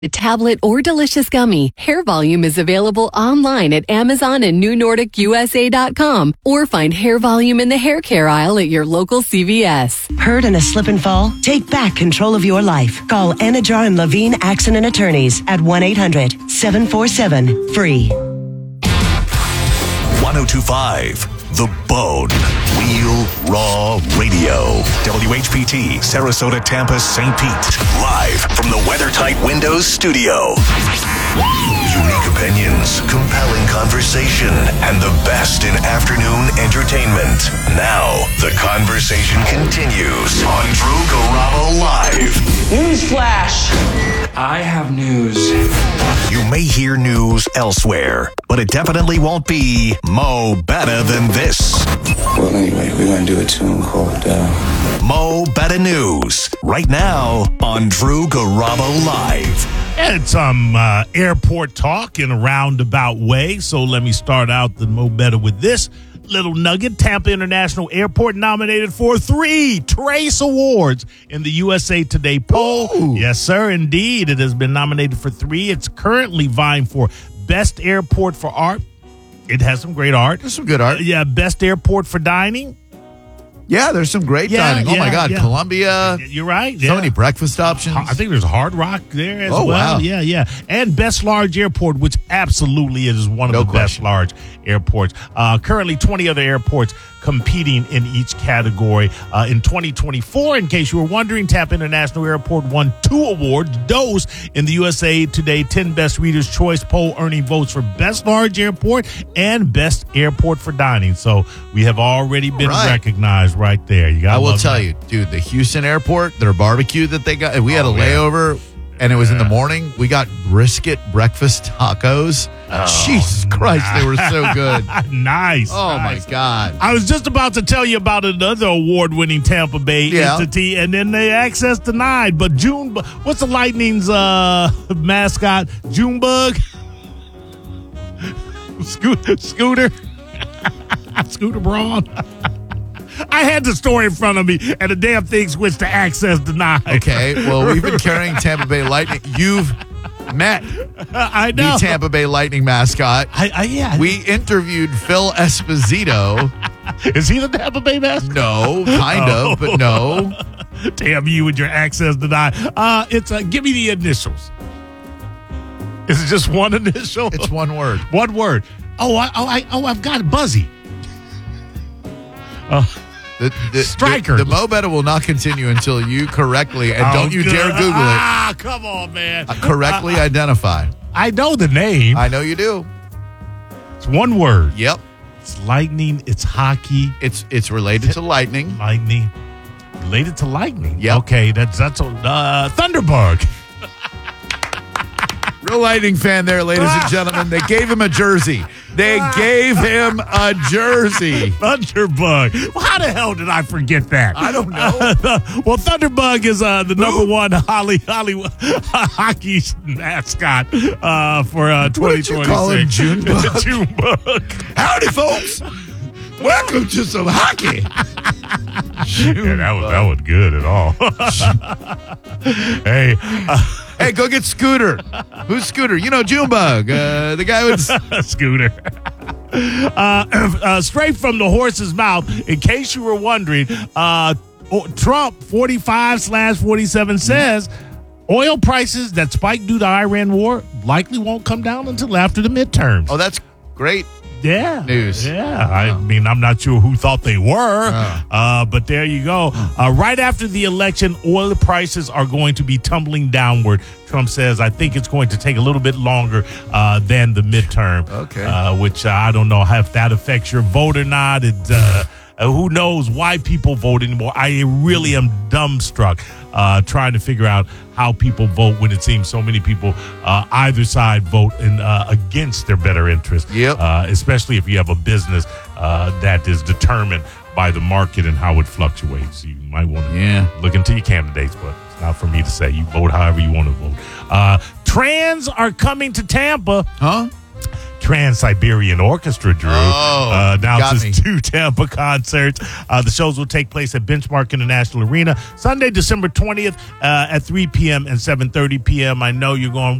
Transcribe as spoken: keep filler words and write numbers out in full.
A tablet or delicious gummy, Hair Volume is available online at Amazon and New Nordic U S A dot com, or find Hair Volume in the hair care aisle at your local C V S. Hurt in a slip and fall? Take back control of your life. Call Anajar and Levine Accident Attorneys at one eight hundred seven four seven F R E E. one oh two point five The Bone. Real Raw Radio. W H P T, Sarasota, Tampa, Saint Pete. Live from the WeatherTight Windows studio. Unique opinions, compelling conversation, and the best in afternoon entertainment. Now, the conversation continues on Drew Garabo Live. Newsflash! I have news. You may hear news elsewhere, but it definitely won't be Mo Better Than This. Well, anyway, we're going to do a tune called uh... Mo Better News, right now on Drew Garabo Live. And some uh, airport talk in a roundabout way, so let me start out the Mo Better with this little nugget. Tampa International Airport nominated for three Trace Awards in the U S A Today poll. Ooh. Yes, sir, indeed. It has been nominated for three. It's currently vying for Best Airport for Art. It has some great art. There's some good art. Uh, yeah, Best Airport for Dining. Yeah, there's some great yeah, dining. Oh, yeah, my God. yeah. Columbia. You're right. So yeah. many breakfast options. I think there's Hard Rock there as oh, well. Wow. Yeah, yeah. And Best Large Airport, which absolutely is one of no the question. best large airports. Uh, currently, twenty other airports competing in each category. Uh, in twenty twenty-four, in case you were wondering, Tampa International Airport won two awards, those in the U S A Today ten Best Readers' Choice poll, earning votes for Best Large Airport and Best Airport for Dining. So we have already been right. recognized right there. You got. I will tell that. you, dude, the Houston airport, their barbecue that they got, we had oh, a yeah. layover, and it was yeah. in the morning. We got brisket breakfast tacos. Oh, Jesus Christ, nice. They were so good. nice. Oh, nice. my God. I was just about to tell you about another award-winning Tampa Bay yeah. entity, and then they access denied. But June, what's the Lightning's uh, mascot? Junebug? Scooter? Scooter? Scooter Braun? I had the story in front of me, and the damn thing switched to access denied. Okay, well, we've been carrying Tampa Bay Lightning. You've met I know. the Tampa Bay Lightning mascot. I, I, yeah. We interviewed Phil Esposito. Is he the Tampa Bay mascot? No, kind oh. of, but no. Damn you with your access denied. Uh, it's uh, give me the initials. Is it just one initial? It's one word. One word. Oh, I, oh, I, oh, I've got it. Buzzy. Uh, the, the, Striker. The, the Mo Better will not continue until you correctly, and oh, don't you good. dare Google it. Ah, come on, man. Uh, correctly uh, identify. I know the name. I know you do. It's one word. Yep. It's lightning. It's hockey. It's it's related T- to lightning. Lightning. Related to lightning. Yep. Okay, that's that's a uh, Thunderbug. Real Lightning fan there, ladies and gentlemen. They gave him a jersey. They gave him a jersey. Thunderbug. Well, how the hell did I forget that? I don't know. Uh, well, Thunderbug is uh, the number one Holly, Holly, hockey mascot uh, for uh, twenty twenty-six. What did you call him, Junebug? Junebug. Howdy, folks. Welcome to some hockey. Yeah, that was that was good at all. hey, uh, hey, go get Scooter. Who's Scooter? You know, Junebug, uh, the guy with Scooter. Uh, uh, straight from the horse's mouth. In case you were wondering, uh, Trump forty-five slash forty-seven says oil prices that spiked due to the Iran war likely won't come down until after the midterms. Oh, that's great. Yeah. News. Yeah. I mean, I'm not sure who thought they were, oh. uh, but there you go. Uh, right after the election, oil prices are going to be tumbling downward. Trump says, I think it's going to take a little bit longer uh, than the midterm. Okay. Uh, which uh, I don't know if that affects your vote or not. It, uh, uh, who knows why people vote anymore. I really am dumbstruck uh, trying to figure out how people vote when it seems so many people, uh, either side, vote in, uh, against their better interest. Yep. Uh, especially if you have a business uh, that is determined by the market and how it fluctuates. You might want to yeah. look into your candidates, but it's not for me to say. You vote however you want to vote. Uh, trans are coming to Tampa. Huh? Trans-Siberian Orchestra, Drew, Oh, uh, announces got me. two Tampa concerts. Uh, the shows will take place at Benchmark International Arena Sunday, December twentieth uh, at three p.m. and seven thirty p.m. I know you're going,